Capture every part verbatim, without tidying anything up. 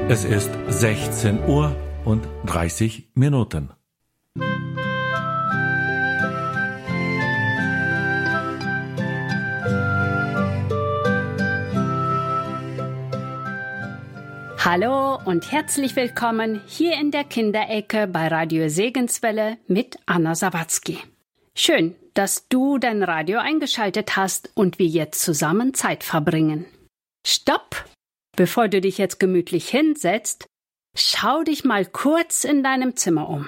Es ist sechzehn Uhr und dreißig Minuten. Hallo und herzlich willkommen hier in der Kinderecke bei Radio Segenswelle mit Anna Sawatzki. Schön, dass du dein Radio eingeschaltet hast und wir jetzt zusammen Zeit verbringen. Stopp! Bevor du dich jetzt gemütlich hinsetzt, schau dich mal kurz in deinem Zimmer um.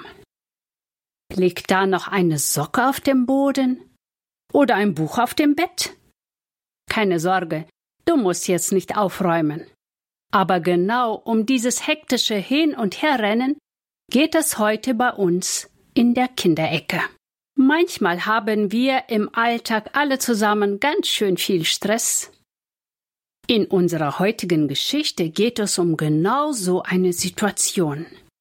Liegt da noch eine Socke auf dem Boden? Oder ein Buch auf dem Bett? Keine Sorge, du musst jetzt nicht aufräumen. Aber genau um dieses hektische Hin- und Herrennen geht es heute bei uns in der Kinderecke. Manchmal haben wir im Alltag alle zusammen ganz schön viel Stress. In unserer heutigen Geschichte geht es um genau so eine Situation.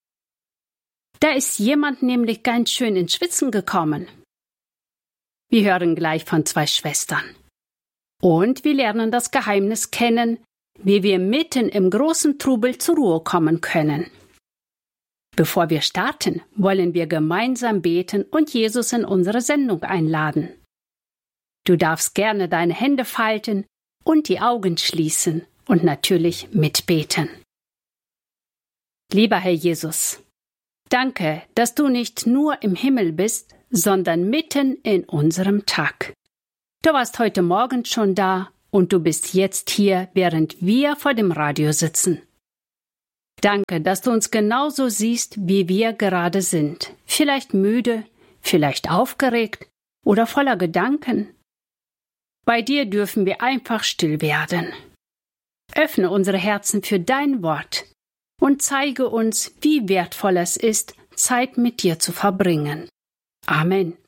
Da ist jemand nämlich ganz schön ins Schwitzen gekommen. Wir hören gleich von zwei Schwestern. Und wir lernen das Geheimnis kennen, wie wir mitten im großen Trubel zur Ruhe kommen können. Bevor wir starten, wollen wir gemeinsam beten und Jesus in unsere Sendung einladen. Du darfst gerne deine Hände falten und die Augen schließen und natürlich mitbeten. Lieber Herr Jesus, danke, dass du nicht nur im Himmel bist, sondern mitten in unserem Tag. Du warst heute Morgen schon da und du bist jetzt hier, während wir vor dem Radio sitzen. Danke, dass du uns genauso siehst, wie wir gerade sind. Vielleicht müde, vielleicht aufgeregt oder voller Gedanken. Bei dir dürfen wir einfach still werden. Öffne unsere Herzen für dein Wort und zeige uns, wie wertvoll es ist, Zeit mit dir zu verbringen. Amen.